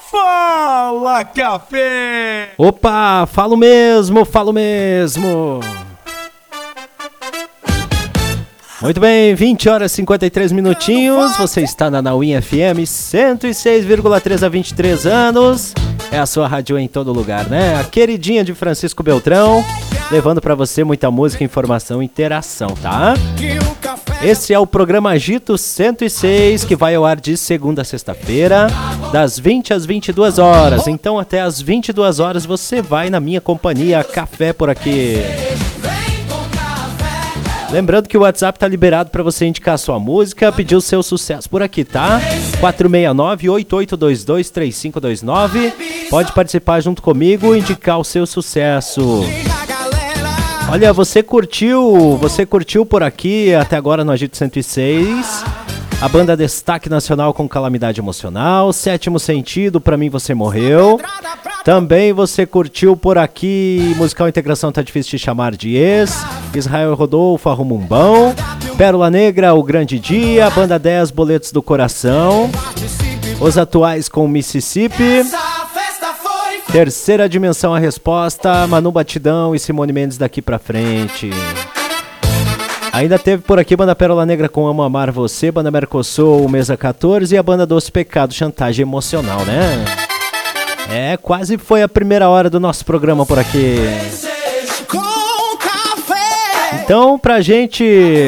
Fala Café! Opa, falo mesmo. Muito bem, 20 horas e 53 minutinhos, você está na Nauinha FM 106,3 há 23 anos, é a sua rádio em todo lugar, né? A queridinha de Francisco Beltrão, levando pra você muita música, informação e interação, tá? Esse é o programa Agito 106, que vai ao ar de segunda a sexta-feira, das 20 às 22 horas. Então até às 22 horas você vai na minha companhia, Café por aqui. Lembrando que o WhatsApp tá liberado para você indicar a sua música, pedir o seu sucesso por aqui, tá? 469-8822-3529. Pode participar junto comigo e indicar o seu sucesso. Olha, você curtiu por aqui até agora no Agito 106 a banda Destaque Nacional com Calamidade Emocional, Sétimo Sentido, Pra Mim Você Morreu. Também você curtiu por aqui Musical Integração Tá Difícil de Chamar de Ex, Israel Rodolfo, Arruma um Bom, Pérola Negra, O Grande Dia, Banda 10, Boletos do Coração, Os Atuais com Mississippi, Terceira Dimensão a Resposta, Manu Batidão e Simone Mendes Daqui Pra Frente. Ainda teve por aqui Banda Pérola Negra com Amo Amar Você, Banda Mercosul, Mesa 14 e a Banda Doce Pecado, Chantagem Emocional, né? É, quase foi a primeira hora do nosso programa por aqui. Então, pra gente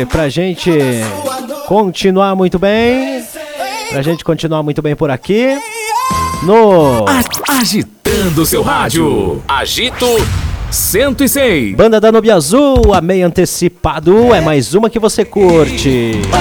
continuar muito bem, por aqui, no Agitando seu rádio. Agito 106. Banda Danube Azul, Amei Antecipado, é mais uma que você curte.